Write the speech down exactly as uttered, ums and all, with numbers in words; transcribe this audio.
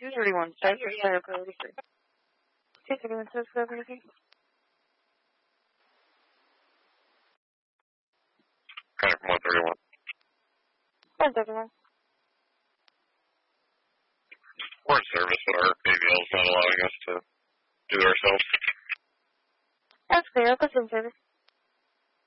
two thirty-one, start your fire priority three. two thirty-one, start fire priority three. Kind of one thirty-one. one thirty-one. We're in service, but our A V L is not allowing us to do it ourselves. That's clear. I'll put in service.